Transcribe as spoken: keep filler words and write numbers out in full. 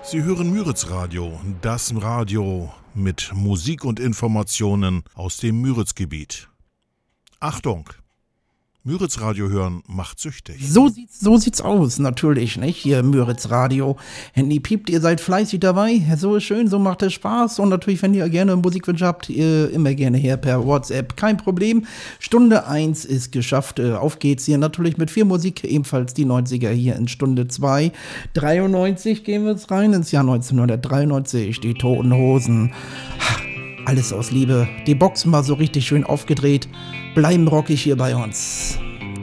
Sie hören Müritz Radio, das Radio mit Musik und Informationen aus dem Müritzgebiet. Achtung! Müritz Radio hören macht süchtig. So sieht's, so sieht's aus, natürlich, nicht? Hier Müritz Radio. Handy piept, ihr seid fleißig dabei. So ist schön, so macht es Spaß. Und natürlich, wenn ihr gerne Musikwünsche habt, ihr immer gerne her per WhatsApp. Kein Problem. Stunde eins ist geschafft. Auf geht's hier natürlich mit viel Musik. Ebenfalls die neunziger hier in Stunde zwei. dreiundneunzig gehen wir jetzt rein ins Jahr neunzehnhundertdreiundneunzig. Die Toten Hosen. Alles aus Liebe. Die Boxen mal so richtig schön aufgedreht. Bleiben rockig hier bei uns.